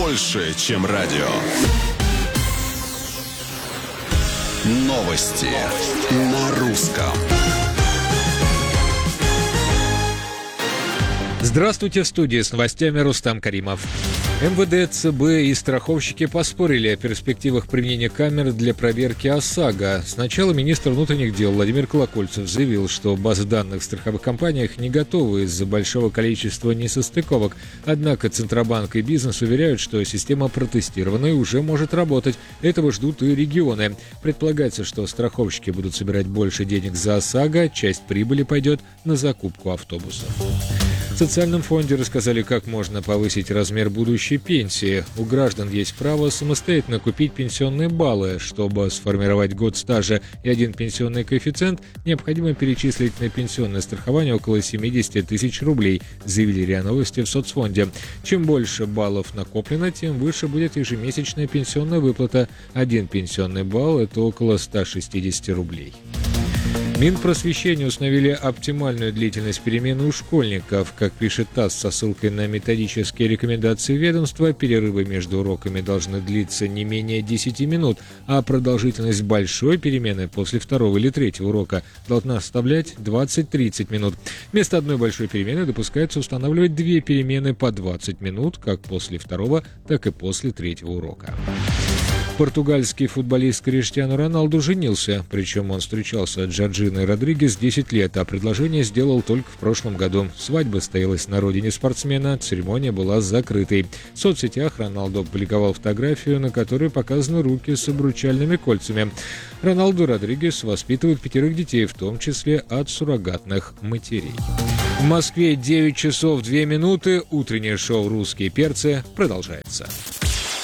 больше, чем радио. Новости на русском. Здравствуйте, в студии с новостями Рустам Каримов. МВД, ЦБ и страховщики поспорили о перспективах применения камер для проверки ОСАГО. Сначала министр внутренних дел Владимир Колокольцев заявил, что базы данных в страховых компаниях не готовы из-за большого количества несостыковок. Однако Центробанк и бизнес уверяют, что система протестирована и уже может работать. Этого ждут и регионы. Предполагается, что страховщики будут собирать больше денег за ОСАГО, часть прибыли пойдет на закупку автобусов. В социальном фонде рассказали, как можно повысить размер будущей пенсии. У граждан есть право самостоятельно купить пенсионные баллы. Чтобы сформировать год стажа и один пенсионный коэффициент, необходимо перечислить на пенсионное страхование около 70 тысяч рублей, заявили РИА Новости в соцфонде. Чем больше баллов накоплено, тем выше будет ежемесячная пенсионная выплата. Один пенсионный балл – это около 160 рублей. Минпросвещения установили оптимальную длительность перемены у школьников. Как пишет ТАСС со ссылкой на методические рекомендации ведомства, перерывы между уроками должны длиться не менее 10 минут, а продолжительность большой перемены после второго или третьего урока должна составлять 20-30 минут. Вместо одной большой перемены допускается устанавливать две перемены по 20 минут, как после второго, так и после третьего урока. Португальский футболист Криштиану Роналду женился, причем он встречался с Джорджиной Родригес 10 лет, а предложение сделал только в прошлом году. Свадьба состоялась на родине спортсмена, церемония была закрытой. В соцсетях Роналду опубликовал фотографию, на которой показаны руки с обручальными кольцами. Роналду Родригес воспитывает 5 детей, в том числе от суррогатных матерей. В Москве 9 часов 2 минуты. Утреннее шоу «Русские перцы» продолжается.